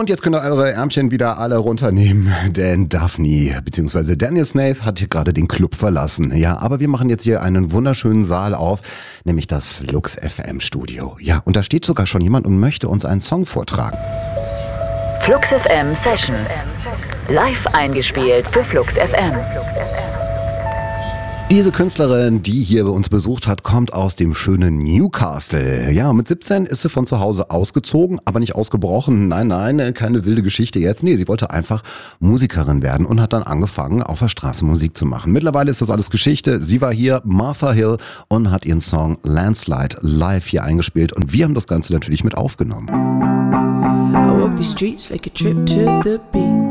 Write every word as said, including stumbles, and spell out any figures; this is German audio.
Und jetzt könnt ihr eure Ärmchen wieder alle runternehmen, denn Daphne bzw. Daniel Snaith hat hier gerade den Club verlassen. Ja, aber wir machen jetzt hier einen wunderschönen Saal auf, nämlich das Flux F M Studio. Ja, und da steht sogar schon jemand und möchte uns einen Song vortragen. Flux F M Sessions. Live eingespielt für Flux F M. Diese Künstlerin, die hier bei uns besucht hat, kommt aus dem schönen Newcastle. Ja, mit siebzehn ist sie von zu Hause ausgezogen, aber nicht ausgebrochen. Nein, nein, keine wilde Geschichte jetzt. Nee, sie wollte einfach Musikerin werden und hat dann angefangen, auf der Straße Musik zu machen. Mittlerweile ist das alles Geschichte. Sie war hier, Martha Hill, und hat ihren Song Landslide live hier eingespielt. Und wir haben das Ganze natürlich mit aufgenommen. I walk the streets like a trip to the beach.